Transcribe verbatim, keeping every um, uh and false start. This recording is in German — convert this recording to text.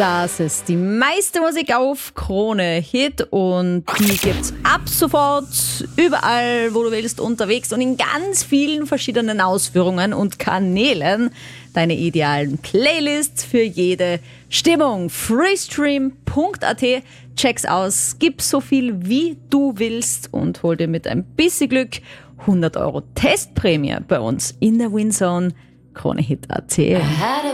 Das ist die meiste Musik auf Krone Hit und die gibt's ab sofort überall, wo du willst, unterwegs und in ganz vielen verschiedenen Ausführungen und Kanälen. Deine idealen Playlists für jede Stimmung. freestream punkt a t. Check's aus, gib so viel wie du willst und hol dir mit ein bisschen Glück hundert Euro Testprämie bei uns in der Winzone. Krone Hit punkt a t.